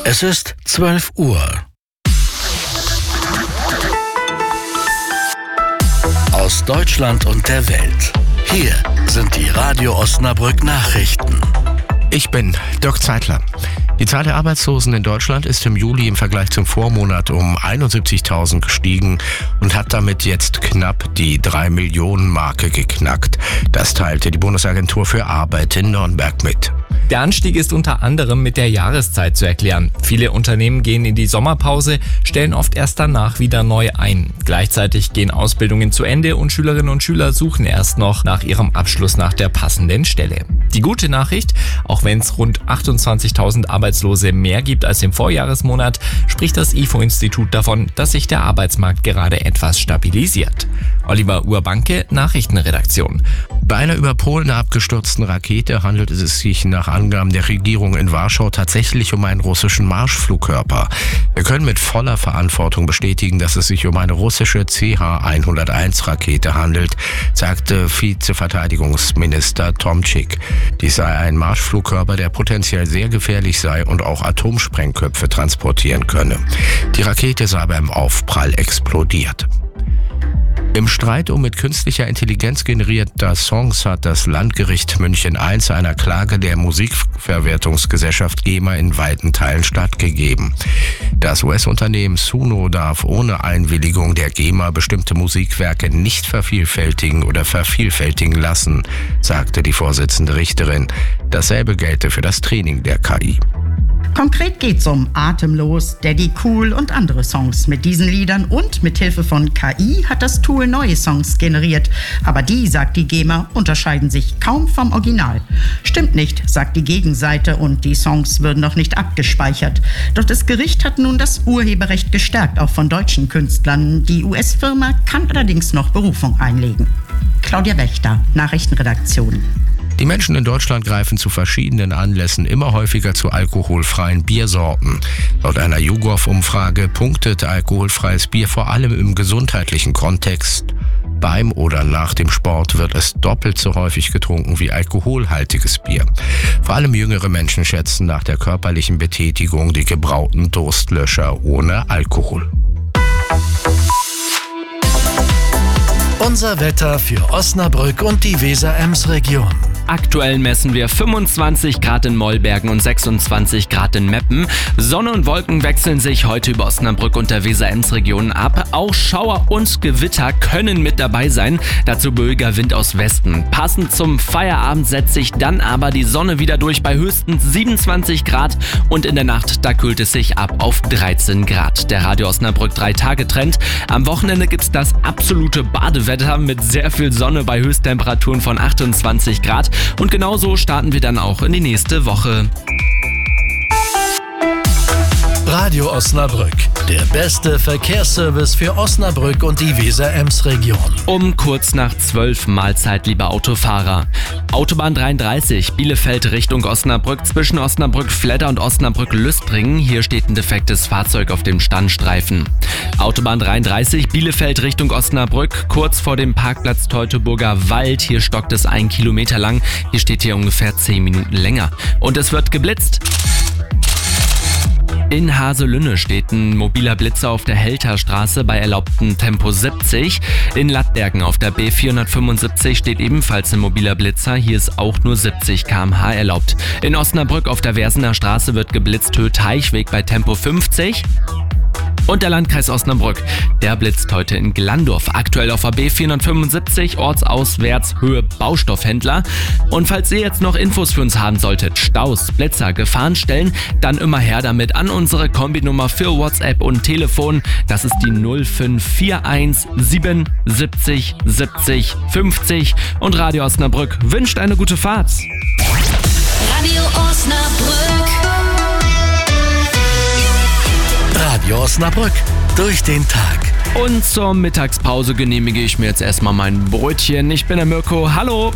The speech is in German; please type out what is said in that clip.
Es ist 12 Uhr. Aus Deutschland und der Welt. Hier sind die Radio Osnabrück Nachrichten. Ich bin Dirk Zeitler. Die Zahl der Arbeitslosen in Deutschland ist im Juli im Vergleich zum Vormonat um 71.000 gestiegen und hat damit jetzt knapp die 3-Millionen-Marke geknackt. Das teilte die Bundesagentur für Arbeit in Nürnberg mit. Der Anstieg ist unter anderem mit der Jahreszeit zu erklären. Viele Unternehmen gehen in die Sommerpause, stellen oft erst danach wieder neu ein. Gleichzeitig gehen Ausbildungen zu Ende und Schülerinnen und Schüler suchen erst noch nach ihrem Abschluss nach der passenden Stelle. Die gute Nachricht, auch wenn es rund 28.000 Arbeitslose mehr gibt als im Vorjahresmonat, spricht das IFO-Institut davon, dass sich der Arbeitsmarkt gerade etwas stabilisiert. Oliver Urbanke, Nachrichtenredaktion. Bei einer über Polen abgestürzten Rakete handelt es sich nach Angaben der Regierung in Warschau tatsächlich um einen russischen Marschflugkörper. Wir können mit voller Verantwortung bestätigen, dass es sich um eine russische CH-101-Rakete handelt, sagte Vizeverteidigungsminister Tomczyk. Dies sei ein Marschflugkörper, der potenziell sehr gefährlich sei und auch Atomsprengköpfe transportieren könne. Die Rakete sei beim Aufprall explodiert. Im Streit um mit künstlicher Intelligenz generierter Songs hat das Landgericht München I einer Klage der Musikverwertungsgesellschaft GEMA in weiten Teilen stattgegeben. Das US-Unternehmen Suno darf ohne Einwilligung der GEMA bestimmte Musikwerke nicht vervielfältigen oder vervielfältigen lassen, sagte die Vorsitzende Richterin. Dasselbe gelte für das Training der KI. Konkret geht's um Atemlos, Daddy Cool und andere Songs. Mit diesen Liedern und mit Hilfe von KI hat das Tool neue Songs generiert. Aber die, sagt die GEMA, unterscheiden sich kaum vom Original. Stimmt nicht, sagt die Gegenseite, und die Songs würden noch nicht abgespeichert. Doch das Gericht hat nun das Urheberrecht gestärkt, auch von deutschen Künstlern. Die US-Firma kann allerdings noch Berufung einlegen. Claudia Wächter, Nachrichtenredaktion. Die Menschen in Deutschland greifen zu verschiedenen Anlässen immer häufiger zu alkoholfreien Biersorten. Laut einer YouGov-Umfrage punktet alkoholfreies Bier vor allem im gesundheitlichen Kontext. Beim oder nach dem Sport wird es doppelt so häufig getrunken wie alkoholhaltiges Bier. Vor allem jüngere Menschen schätzen nach der körperlichen Betätigung die gebrauten Durstlöscher ohne Alkohol. Unser Wetter für Osnabrück und die Weser-Ems-Region. Aktuell messen wir 25 Grad in Mollbergen und 26 Grad in Meppen. Sonne und Wolken wechseln sich heute über Osnabrück und der Weser-Ems-Region ab. Auch Schauer und Gewitter können mit dabei sein. Dazu böiger Wind aus Westen. Passend zum Feierabend setzt sich dann aber die Sonne wieder durch bei höchstens 27 Grad. Und in der Nacht, da kühlt es sich ab auf 13 Grad. Der Radio Osnabrück 3-Tage-Trend. Am Wochenende gibt's das absolute Badewetter mit sehr viel Sonne bei Höchsttemperaturen von 28 Grad. Und genauso starten wir dann auch in die nächste Woche. Radio Osnabrück, der beste Verkehrsservice für Osnabrück und die Weser-Ems-Region. Um kurz nach 12 Mahlzeit, liebe Autofahrer. Autobahn 33, Bielefeld Richtung Osnabrück, zwischen Osnabrück-Fledder und Osnabrück-Lüstringen. Hier steht ein defektes Fahrzeug auf dem Standstreifen. Autobahn 33, Bielefeld Richtung Osnabrück, kurz vor dem Parkplatz Teutoburger Wald. Hier stockt es 1 Kilometer lang. Hier steht hier ungefähr 10 Minuten länger. Und es wird geblitzt. In Haselünne steht ein mobiler Blitzer auf der Helterstraße bei erlaubtem Tempo 70. In Lattbergen auf der B475 steht ebenfalls ein mobiler Blitzer. Hier ist auch nur 70 km/h erlaubt. In Osnabrück auf der Wersener Straße wird geblitzt, Höhe Teichweg bei Tempo 50. Und der Landkreis Osnabrück, der blitzt heute in Glandorf. Aktuell auf der B475, ortsauswärts Höhe Baustoffhändler. Und falls ihr jetzt noch Infos für uns haben solltet, Staus, Blitzer, Gefahrenstellen, dann immer her damit an unsere Kombinummer für WhatsApp und Telefon. Das ist die 0541 77 70 50. Und Radio Osnabrück wünscht eine gute Fahrt. Radio Osnabrück. Radio Osnabrück, durch den Tag. Und zur Mittagspause genehmige ich mir jetzt erstmal mein Brötchen. Ich bin der Mirko. Hallo!